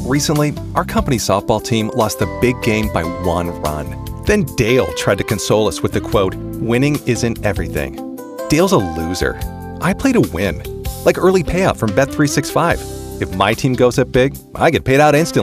Recently, our company softball team lost the big game by 1 run. Then Dale tried to console us with the quote, "Winning isn't everything." Dale's a loser. I play to win. Like early payout from Bet365. If my team goes up big, I get paid out instantly.